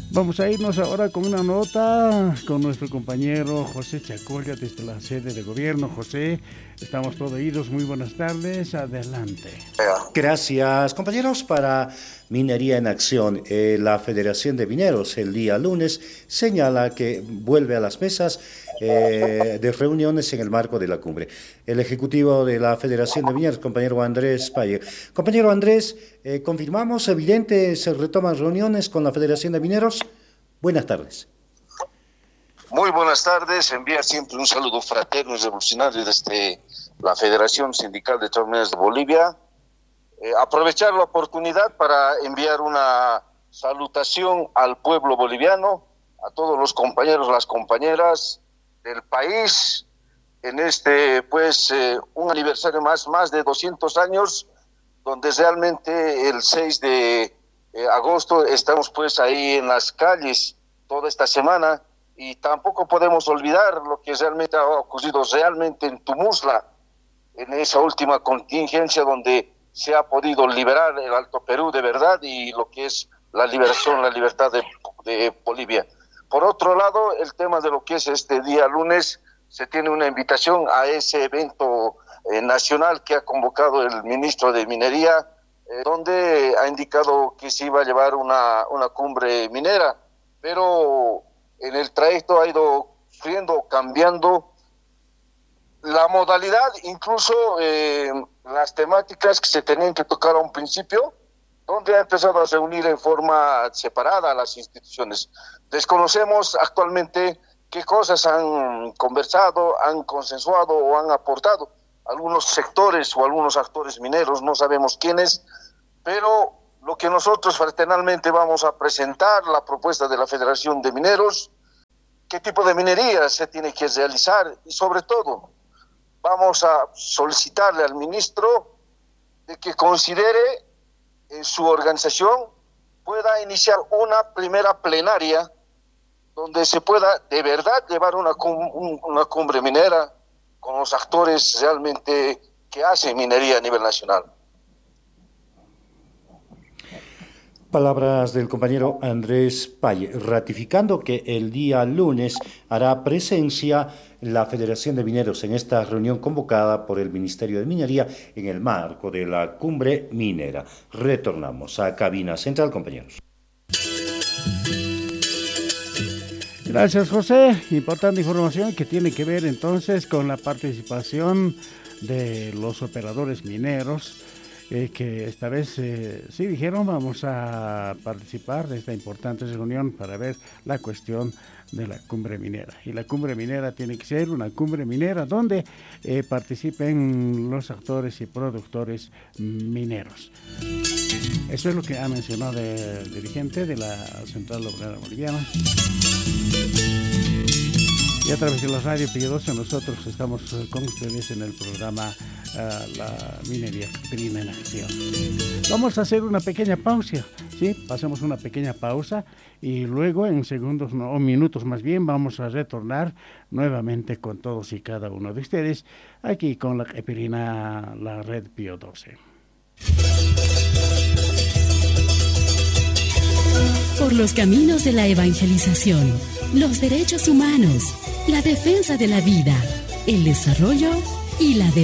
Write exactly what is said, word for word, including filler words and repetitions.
Vamos a irnos ahora con una nota con nuestro compañero José Chacoya desde la sede de gobierno. José, estamos todos oídos. Muy buenas tardes. Adelante. Gracias, compañeros. Para Minería en Acción, eh, la Federación de Mineros el día lunes señala que vuelve a las mesas eh, de reuniones en el marco de la cumbre. El ejecutivo de la Federación de Mineros, compañero Andrés Paye. Compañero Andrés, eh, confirmamos, evidente, se retoman reuniones con la Federación de Mineros. Buenas tardes. Muy buenas tardes. Envía siempre un saludo fraterno y revolucionario desde la Federación Sindical de Trabajadores de Bolivia. Eh, aprovechar la oportunidad para enviar una salutación al pueblo boliviano, a todos los compañeros, las compañeras del país, en este, pues, eh, un aniversario más, más de doscientos años, donde realmente el seis de eh, agosto estamos, pues, ahí en las calles toda esta semana, y tampoco podemos olvidar lo que realmente ha ocurrido realmente en Tumusla, en esa última contingencia donde se ha podido liberar el Alto Perú de verdad y lo que es la liberación, la libertad de, de Bolivia. Por otro lado, el tema de lo que es este día lunes, se tiene una invitación a ese evento eh, nacional que ha convocado el ministro de Minería, eh, donde ha indicado que se iba a llevar una, una cumbre minera, pero en el trayecto ha ido sufriendo, cambiando la modalidad, incluso eh, las temáticas que se tenían que tocar a un principio, donde ha empezado a reunir en forma separada a las instituciones. Desconocemos actualmente qué cosas han conversado, han consensuado o han aportado algunos sectores o algunos actores mineros, no sabemos quiénes, pero lo que nosotros fraternalmente vamos a presentar, la propuesta de la Federación de Mineros, qué tipo de minería se tiene que realizar y sobre todo vamos a solicitarle al ministro de que considere en su organización pueda iniciar una primera plenaria donde se pueda de verdad llevar una, una cumbre minera con los actores realmente que hacen minería a nivel nacional. Palabras del compañero Andrés Paye, ratificando que el día lunes hará presencia la Federación de Mineros en esta reunión convocada por el Ministerio de Minería en el marco de la cumbre minera. Retornamos a cabina central, compañeros. Gracias, José. Importante información que tiene que ver entonces con la participación de los operadores mineros, eh, que esta vez eh, sí dijeron vamos a participar de esta importante reunión para ver la cuestión de la cumbre minera. Y la cumbre minera tiene que ser una cumbre minera donde eh, participen los actores y productores mineros. Eso es lo que ha mencionado el dirigente de la Central Obrera Boliviana. Y a través de la radio Pío doce nosotros estamos con ustedes en el programa uh, La Minería Prima en Acción. Vamos a hacer una pequeña pausa, ¿sí? Pasamos una pequeña pausa y luego en segundos no, o minutos más bien vamos a retornar nuevamente con todos y cada uno de ustedes aquí con la Epirina, la red Pío doce. Por los caminos de la evangelización, los derechos humanos, la defensa de la vida, el desarrollo y la democracia.